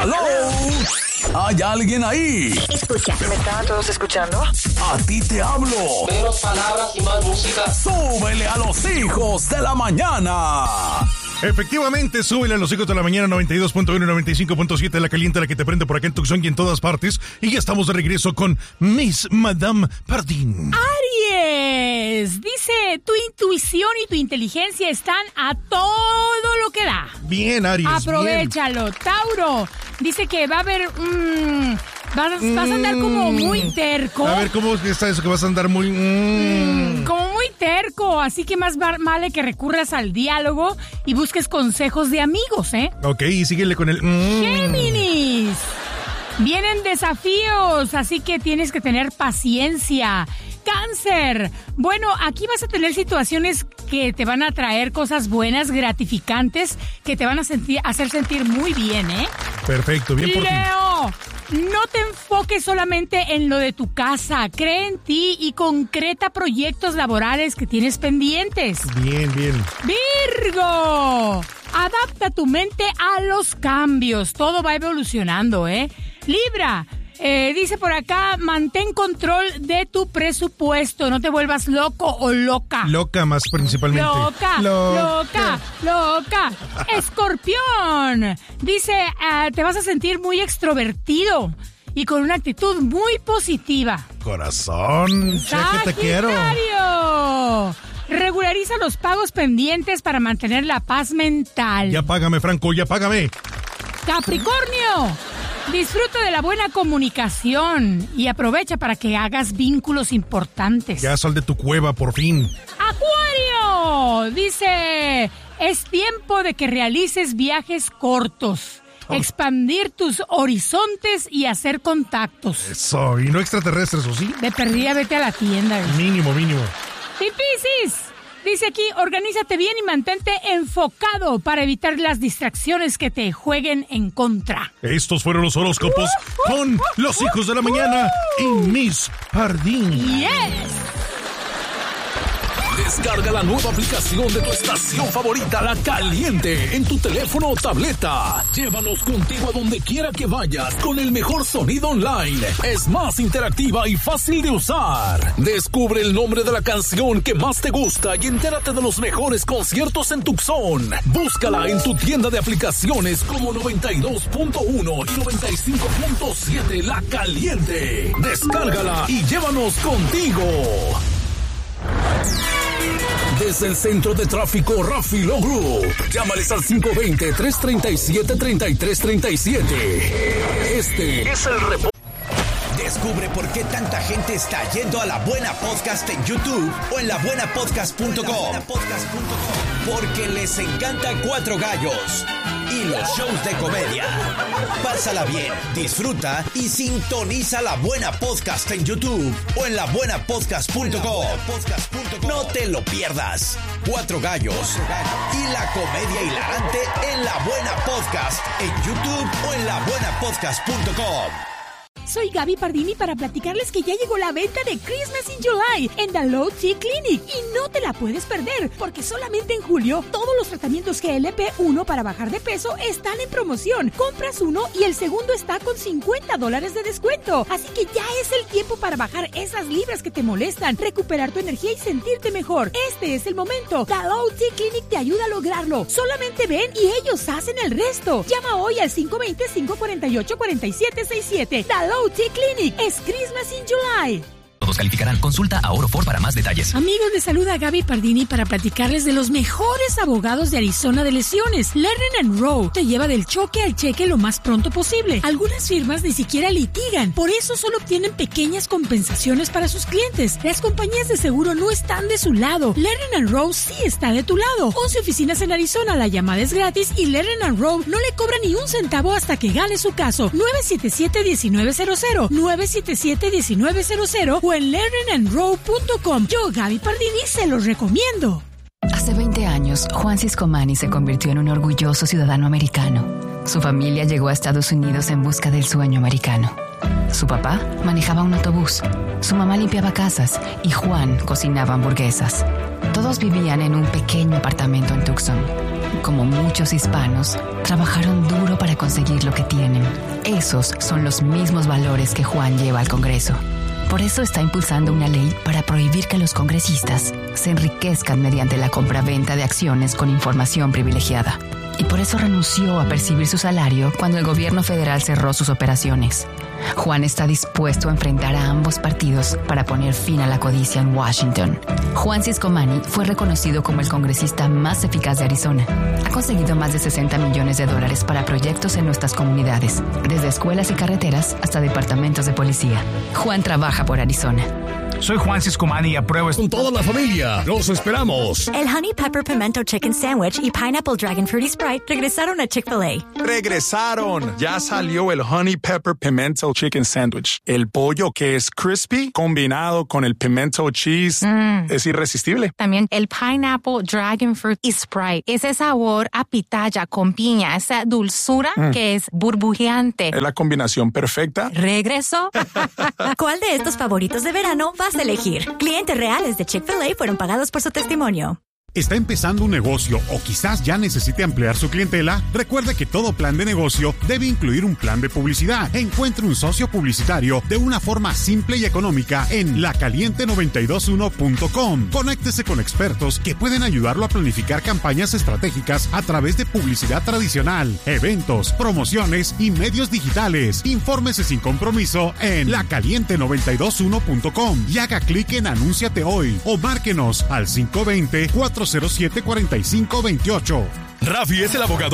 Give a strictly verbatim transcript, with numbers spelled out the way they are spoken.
¡Hello! ¿Hay alguien ahí? Escucha. ¿Me están todos escuchando? A ti te hablo. Menos palabras y más música. ¡Súbele a los hijos de la mañana! Efectivamente, súbele a los hijos de la mañana, noventa y dos punto uno y noventa y cinco punto siete, la caliente, la que te prende por acá en Tucson y en todas partes. Y ya estamos de regreso con Miss Madame Pardín. Aries, dice, tu intuición y tu inteligencia están a todo lo que da. Bien, Aries. Aprovechalo. Bien. Tauro, dice que va a haber... Mmm, vas, vas a andar como muy terco. A ver, ¿cómo está eso que vas a andar muy... Mm. Mm, como muy terco, así que más vale que recurras al diálogo y busques consejos de amigos, ¿eh? Ok, y síguele con el... Mm. Géminis, vienen desafíos, así que tienes que tener paciencia. Cáncer, bueno, aquí vas a tener situaciones que te van a traer cosas buenas, gratificantes, que te van a sentir, hacer sentir muy bien, ¿eh? Perfecto, bien por ti. Leo, no te enfoques solamente en lo de tu casa, cree en ti y concreta proyectos laborales que tienes pendientes. Bien, bien. Virgo, adapta tu mente a los cambios, todo va evolucionando, ¿eh? Libra, Eh, dice por acá, mantén control de tu presupuesto, no te vuelvas loco o loca. Loca más principalmente. Loca, loca, loca. Escorpión, dice, uh, te vas a sentir muy extrovertido y con una actitud muy positiva. Corazón, sé que te quiero. Sagitario, regulariza los pagos pendientes para mantener la paz mental. Ya págame, Franco, ya págame. Capricornio, disfruta de la buena comunicación y aprovecha para que hagas vínculos importantes. Ya sal de tu cueva, por fin. Acuario, dice, es tiempo de que realices viajes cortos, oh. expandir tus horizontes y hacer contactos. Eso, y no extraterrestres, ¿o sí? De perdida, vete a la tienda. ¿eh? Mínimo, mínimo. Y Piscis, dice aquí, organízate bien y mantente enfocado para evitar las distracciones que te jueguen en contra. Estos fueron los horóscopos uh, uh, con uh, los uh, hijos de la mañana uh, y Miss Pardín. Yes. Descarga la nueva aplicación de tu estación favorita, La Caliente, en tu teléfono o tableta. Llévanos contigo a donde quiera que vayas con el mejor sonido online. Es más interactiva y fácil de usar. Descubre el nombre de la canción que más te gusta y entérate de los mejores conciertos en Tucson. Búscala en tu tienda de aplicaciones como noventa y dos punto uno y noventa y cinco punto siete La Caliente. Descárgala y llévanos contigo. Desde el centro de tráfico Rafi Law Group, llámales al cinco dos cero, tres tres siete, tres tres tres siete. Este es el reporte. Descubre por qué tanta gente está yendo a La Buena Podcast en YouTube o en la buena podcast punto com. Porque les encanta Cuatro Gallos y los shows de comedia. Pásala bien, disfruta y sintoniza La Buena Podcast en YouTube o en la buena podcast punto com. No te lo pierdas. Cuatro Gallos y la comedia hilarante en La Buena Podcast en YouTube o en la buena podcast punto com. Soy Gaby Pardini para platicarles que ya llegó la venta de Christmas in July en The Low T Clinic y no te la puedes perder porque solamente en julio todos los tratamientos G L P uno para bajar de peso están en promoción. Compras uno y el segundo está con cincuenta dólares de descuento. Así que ya es el tiempo para bajar esas libras que te molestan, recuperar tu energía y sentirte mejor. Este es el momento. The Low T Clinic te ayuda a lograrlo. Solamente ven y ellos hacen el resto. Llama hoy al cinco dos cero, cinco cuatro ocho, cuatro siete seis siete. The Low T Clinic es Christmas in July. Todos calificarán. Consulta a Orofor para más detalles. Amigos, les saluda Gaby Pardini para platicarles de los mejores abogados de Arizona de lesiones. Lerner and Rowe te lleva del choque al cheque lo más pronto posible. Algunas firmas ni siquiera litigan, por eso solo obtienen pequeñas compensaciones para sus clientes. Las compañías de seguro no están de su lado. Lerner and Rowe sí está de tu lado. once oficinas en Arizona, la llamada es gratis y Lerner and Rowe no le cobra ni un centavo hasta que gane su caso. nueve siete siete, uno nueve cero cero, nueve siete siete, uno nueve cero cero o en lerner and rowe punto com. Yo, Gaby Pardini, se los recomiendo. Hace veinte años, Juan Ciscomani se convirtió en un orgulloso ciudadano americano. Su familia llegó a Estados Unidos en busca del sueño americano. Su papá manejaba un autobús, su mamá limpiaba casas y Juan cocinaba hamburguesas. Todos vivían en un pequeño apartamento en Tucson. como muchos hispanos, trabajaron duro para conseguir lo que tienen. Esos son los mismos valores que Juan lleva al Congreso. Por eso está impulsando una ley para prohibir que los congresistas se enriquezcan mediante la compraventa de acciones con información privilegiada. Y por eso renunció a percibir su salario cuando el gobierno federal cerró sus operaciones. Juan está dispuesto a enfrentar a ambos partidos para poner fin a la codicia en Washington. Juan Ciscomani fue reconocido como el congresista más eficaz de Arizona. Ha conseguido más de sesenta millones de dólares para proyectos en nuestras comunidades, desde escuelas y carreteras hasta departamentos de policía. Juan trabaja por Arizona. Soy Juan Ciscomani y apruebo con toda la familia. ¡Los esperamos! El Honey Pepper Pimento Chicken Sandwich y Pineapple Dragon Fruity Sprite regresaron a Chick-fil-A. ¡Regresaron! Ya salió el Honey Pepper Pimento Chicken Sandwich. El pollo que es crispy combinado con el pimento cheese mm. es irresistible. También el Pineapple Dragon Fruit y Sprite. Ese sabor a pitaya con piña, esa dulzura mm. que es burbujeante. Es la combinación perfecta. ¿Regresó? ¿Cuál de estos favoritos de verano vas a elegir? Clientes reales de Chick-fil-A fueron pagados por su testimonio. ¿Está empezando un negocio o quizás ya necesite ampliar su clientela? Recuerde que todo plan de negocio debe incluir un plan de publicidad. Encuentre un socio publicitario de una forma simple y económica en la caliente noventa y dos uno punto com. Conéctese con expertos que pueden ayudarlo a planificar campañas estratégicas a través de publicidad tradicional, eventos, promociones y medios digitales. Infórmese sin compromiso en la caliente noventa y dos uno punto com y haga clic en Anúnciate hoy o márquenos al cinco dos cero, cuatro cero siete, cuatro cinco dos ocho. Rafi es el abogado